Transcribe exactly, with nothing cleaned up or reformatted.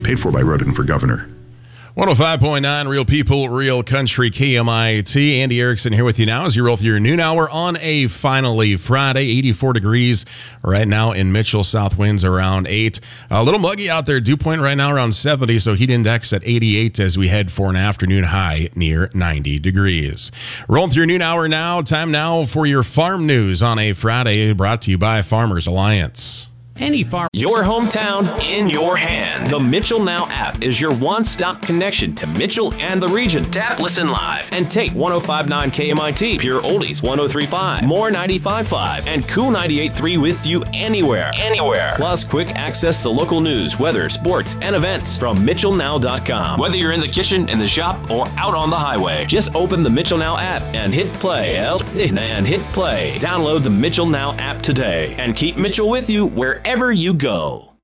Paid for by Rodin for Governor. one oh five point nine Real People, Real Country, K M I T. Andy Erickson here with you now as you roll through your noon hour on a finally Friday. eighty-four degrees right now in Mitchell. South winds around eight. A little muggy out there. Dew point right now around seventy, so heat index at eighty-eight as we head for an afternoon high near ninety degrees. Rolling through your noon hour now. Time now for your farm news on a Friday, brought to you by Farmers Alliance. Any farm. Your hometown in your hand. The Mitchell Now app is your one-stop connection to Mitchell and the region. Tap, listen live, and take one oh five point nine K M I T, Pure Oldies one oh three point five, More ninety-five point five, and Cool ninety-eight point three with you anywhere. Anywhere. Plus, quick access to local news, weather, sports, and events from Mitchell Now dot com. Whether you're in the kitchen, in the shop, or out on the highway, just open the Mitchell Now app and hit play. And hit play. Download the Mitchell Now app today and keep Mitchell with you wherever you go.